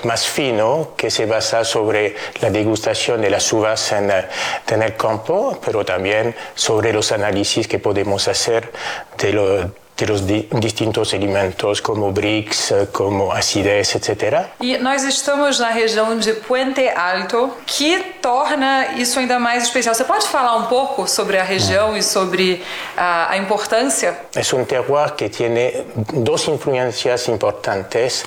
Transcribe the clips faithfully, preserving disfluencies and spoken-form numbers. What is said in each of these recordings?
más fino que se basa sobre la degustación de las uvas en, en el campo, pero también sobre los análisis que podemos hacer de lo de los di- distintos alimentos como Brix, como acidez, etcétera. E nós estamos na região de Puente Alto, que torna isso ainda mais especial. Você pode falar um pouco sobre a região e sobre a, a importância? Es un terroir que tiene dos influencias importantes,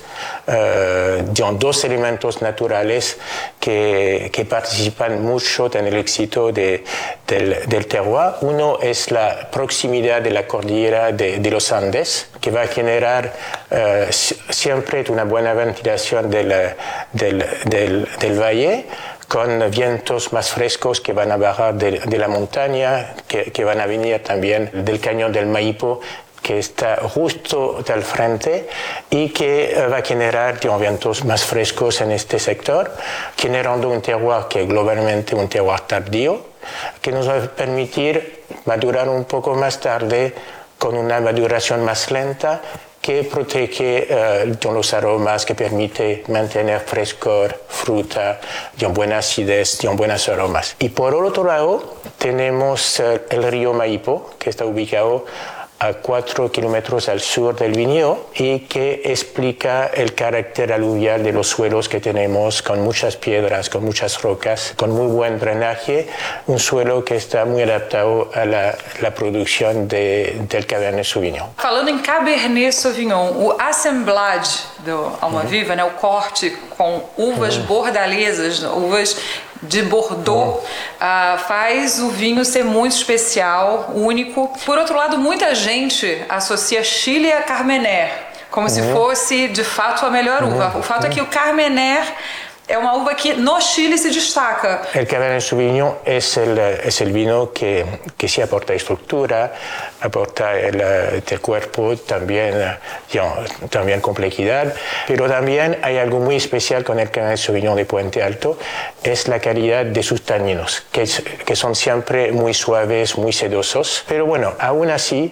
eh, digamos, dos elementos naturales que, que participan mucho en el éxito de, del, del terroir. Uno es la proximidad de la cordillera de, de los Andes, que va a generar eh, siempre una buena ventilación del, del, del, del valle, con vientos más frescos que van a bajar de, de la montaña, que, que van a venir también del cañón del Maipo, que está justo al frente y que va a generar, digamos, vientos más frescos en este sector, generando un terroir que es globalmente un terroir tardío, que nos va a permitir madurar un poco más tarde con una maduración más lenta que protege uh, los aromas, que permite mantener frescor, fruta, buena acidez, buenos aromas. Y por otro lado, tenemos uh, el río Maipo, que está ubicado a cuatro kilómetros al sur del viñedo y que explica el carácter aluvial de los suelos que tenemos, con muchas piedras, con muchas rocas, con muy buen drenaje, un suelo que está muy adaptado a la, la producción de, del Cabernet Sauvignon. Falando em Cabernet Sauvignon, o assemblage do Almaviva, uhum. né, o corte com uvas uhum. bordalesas, uvas de Bordeaux, uhum. uh, faz o vinho ser muito especial, único. Por outro lado, muita gente associa Chile a Carmener, como uhum. se fosse de fato a melhor uva. Uhum. O fato uhum. é que o Carmener é uma uva que no Chile se destaca. El Cabernet Sauvignon es el, es el vino que, que sí aporta estructura, aporta el, el cuerpo, también, digamos, también complejidad, pero también hay algo muy especial con el Cabernet Sauvignon de Puente Alto, es la calidad de sus taninos, que, es, que son siempre muy suaves, muy sedosos, pero bueno, aún así,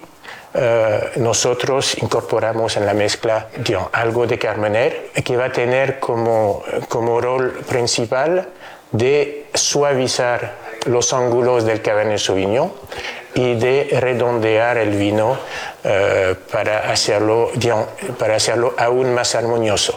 Uh, nosotros incorporamos en la mezcla, digamos, algo de Carmener que va a tener como, como rol principal de suavizar los ángulos del Cabernet Sauvignon y de redondear el vino uh, para hacerlo, digamos, para hacerlo aún más armonioso.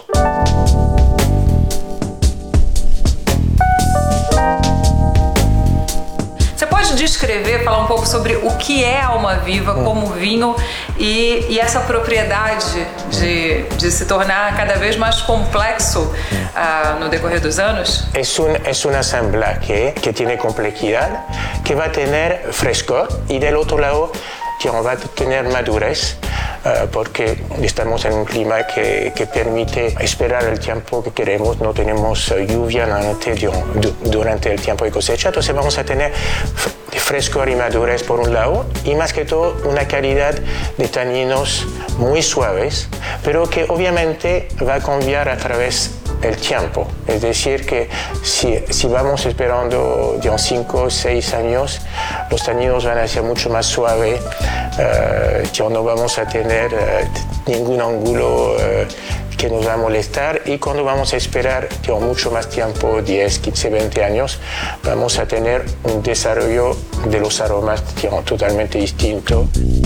Descrever, falar um pouco sobre o que é Almaviva hum. como vinho e, e essa propriedade de, de se tornar cada vez mais complexo uh, no decorrer dos anos? Es un, es una ensamblaje que tiene complejidad, que va a tener frescor y del otro lado va a tener madurez, uh, porque estamos en un clima que, que permite esperar el tiempo que queremos, no tenemos uh, lluvia durante, durante el tiempo de cosecha, entonces vamos a tener frescor y madurez por un lado y más que todo una calidad de taninos muy suaves, pero que obviamente va a cambiar a través del tiempo. Es decir, que si, si vamos esperando cinco o seis años, los taninos van a ser mucho más suaves, uh, no vamos a tener uh, ningún ángulo uh, que nos va a molestar y cuando vamos a esperar digamos, mucho más tiempo, diez, quince, veinte años, vamos a tener un desarrollo de los aromas digamos, totalmente distinto.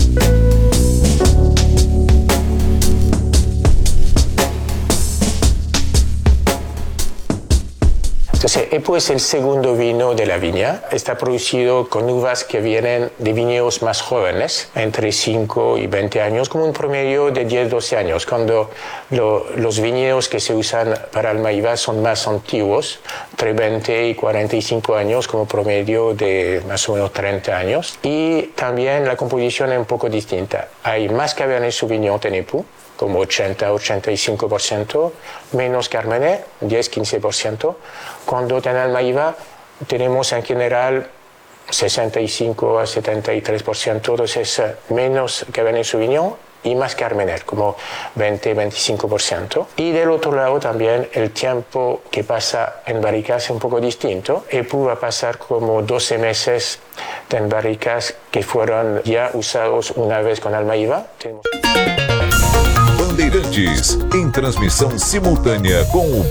Entonces, Epo es el segundo vino de la viña. Está producido con uvas que vienen de viñedos más jóvenes, entre cinco y veinte años, como un promedio de diez a doce años, cuando lo, los viñedos que se usan para Almaviva son más antiguos, entre veinte y cuarenta y cinco años, como promedio de más o menos treinta años. Y también la composición es un poco distinta. Hay más Cabernet Sauvignon en Epo, como ochenta a ochenta y cinco por ciento, menos Carmener, diez a quince por ciento. Cuando en Almaviva tenemos en general sesenta y cinco a setenta y tres por ciento, entonces menos Cabernet Sauvignon y más Carmener, como veinte a veinticinco por ciento. Y del otro lado también el tiempo que pasa en barricas es un poco distinto. Epo va a pasar como doce meses en barricas que fueron ya usados una vez con Almaviva. Tenemos... Bandeirantes, em transmissão simultânea com o